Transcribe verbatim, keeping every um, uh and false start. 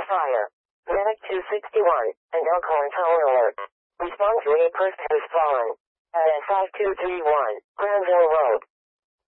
fire. Medic two sixty-one, and Elkhorn Tower alert. Respond to a person who's fallen. At five two three one, Ground Zone Road.